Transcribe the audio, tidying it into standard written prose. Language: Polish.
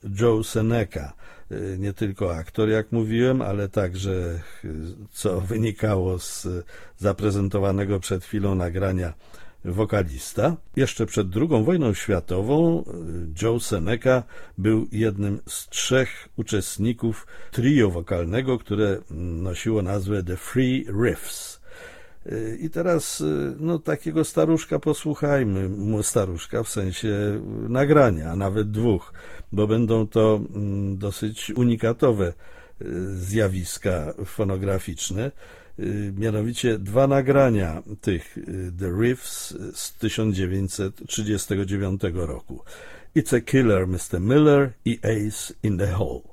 Joe Seneca. Nie tylko aktor, jak mówiłem, ale także, co wynikało z zaprezentowanego przed chwilą nagrania, wokalista. Jeszcze przed II wojną światową Joe Seneca był jednym z 3 uczestników trio wokalnego, które nosiło nazwę The Three Riffs. I teraz takiego staruszka posłuchajmy, staruszka w sensie nagrania, a nawet 2, bo będą to dosyć unikatowe zjawiska fonograficzne. Mianowicie 2 nagrania tych The Riffs z 1939 roku. It's a Killer, Mr. Miller i Ace in the Hole.